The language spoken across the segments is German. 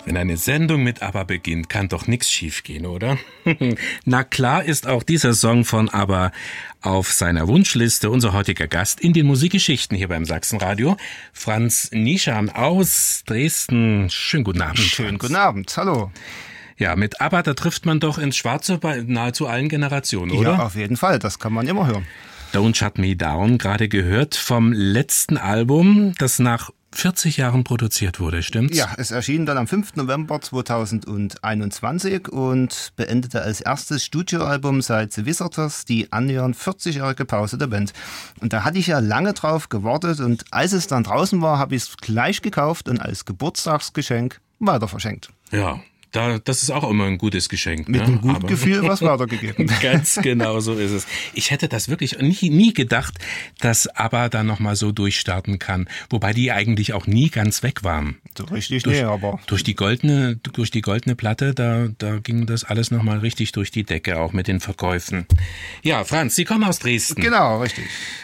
Wenn eine Sendung mit ABBA beginnt, kann doch nichts schiefgehen, oder? Na klar ist auch dieser Song von ABBA auf seiner Wunschliste. Unser heutiger Gast in den Musikgeschichten hier beim Sachsenradio, Franz Nieschan aus Dresden. Schönen guten Abend. Schönen guten Abend, hallo. Ja, mit ABBA, da trifft man doch ins Schwarze bei nahezu allen Generationen, oder? Ja, auf jeden Fall, das kann man immer hören. Don't Shut Me Down, gerade gehört vom letzten Album, das nach 40 Jahren produziert wurde, stimmt's? Ja, es erschien dann am 5. November 2021 und beendete als erstes Studioalbum seit The Visitors die annähernd 40-jährige Pause der Band. Und da hatte ich ja lange drauf gewartet und als es dann draußen war, habe ich es gleich gekauft und als Geburtstagsgeschenk weiter verschenkt. Ja. Das ist auch immer ein gutes Geschenk. Mit einem guten Gefühl was weitergegeben. Ganz genau so ist es. Ich hätte das wirklich nie gedacht, dass ABBA da nochmal so durchstarten kann. Wobei die eigentlich auch nie ganz weg waren. So richtig, nee, aber... Durch die goldene Platte, da ging das alles nochmal richtig durch die Decke, auch mit den Verkäufen. Ja, Franz, Sie kommen aus Dresden. Genau, richtig.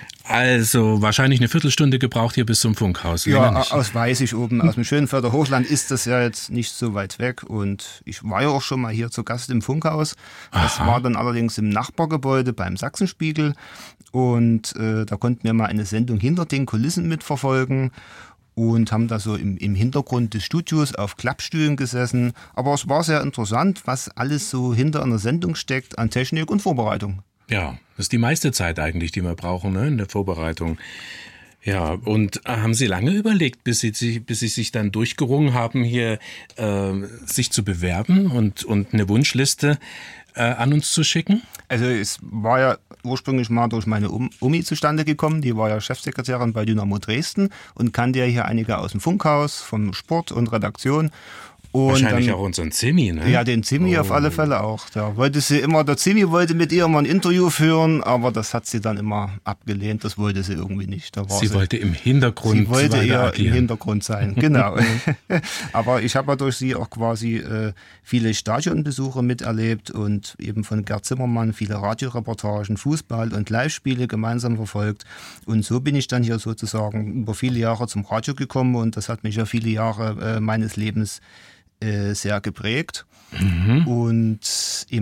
Also wahrscheinlich eine Viertelstunde gebraucht hier bis zum Funkhaus. Ja, aus Weißig oben, aus dem Schönfelder Hochland ist das ja jetzt nicht so weit weg. Und ich war ja auch schon mal hier zu Gast im Funkhaus. Das war dann allerdings im Nachbargebäude beim Sachsenspiegel. Und da konnten wir mal eine Sendung hinter den Kulissen mitverfolgen. Und haben da so im Hintergrund des Studios auf Klappstühlen gesessen. Aber es war sehr interessant, was alles so hinter einer Sendung steckt an Technik und Vorbereitung. Ja, das ist die meiste Zeit eigentlich, die wir brauchen, ne, in der Vorbereitung. Ja, und haben Sie lange überlegt, bis Sie sich dann durchgerungen haben, hier sich zu bewerben und eine Wunschliste an uns zu schicken? Also es war ja ursprünglich mal durch meine Omi zustande gekommen. Die war ja Chefsekretärin bei Dynamo Dresden und kannte ja hier einige aus dem Funkhaus, vom Sport und Redaktion. Und wahrscheinlich dann, auch unseren Zimmi, ne? Ja, den Zimmi auf alle Fälle auch. Der Zimmi wollte mit ihr mal ein Interview führen, aber das hat sie dann immer abgelehnt. Das wollte sie irgendwie nicht. Sie wollte im Hintergrund sein. Sie wollte eher im Hintergrund sein, genau. Aber ich habe ja durch sie auch quasi viele Stadionbesuche miterlebt und eben von Gerd Zimmermann viele Radioreportagen, Fußball und Live-Spiele gemeinsam verfolgt. Und so bin ich dann hier sozusagen über viele Jahre zum Radio gekommen und das hat mich ja viele Jahre meines Lebens sehr geprägt. Und